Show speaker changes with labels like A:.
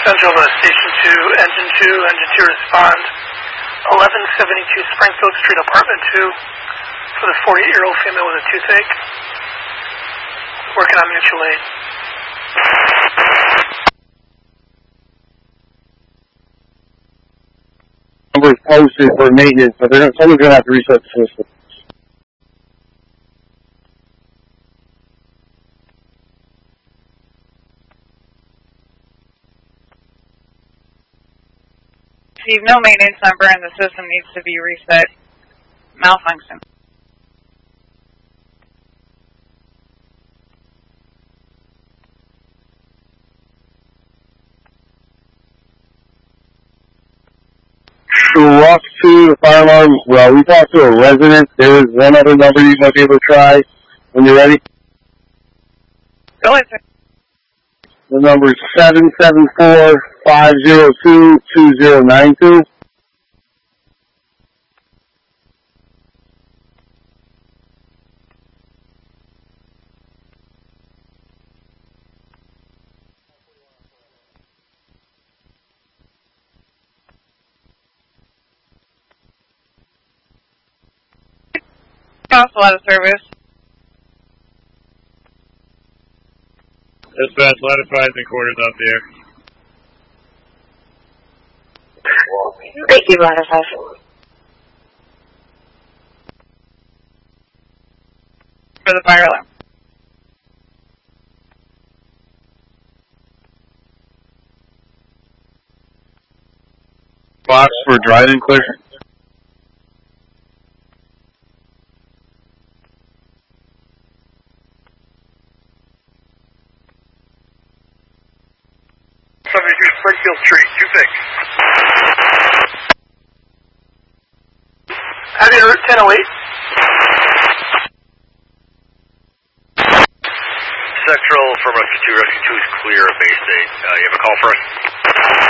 A: Central Station 2, Engine 2 respond. 1172 Springfield Street, Apartment 2, for the 48-year-old female with a toothache. Working on mutual aid.
B: Number is posted for maintenance, but someone's going to have to reset the system.
C: Receive no maintenance number and the system needs to be reset. Malfunction.
B: To walk to the fire alarm, well, we talked to a resident. There is one other number you might be able to try when you're ready.
C: Go ahead, sir.
B: The number is 774-502-2092.
C: Also out of service.
D: Dispatch, line of fires and quarters out there.
E: Thank you, line of fire.
C: For the fire alarm.
B: Box for drive-in clear.
A: Springfield Street, toothache. Have you heard 1008?
F: Central from Rescue 2 is clear of Bay State. You have a call for us?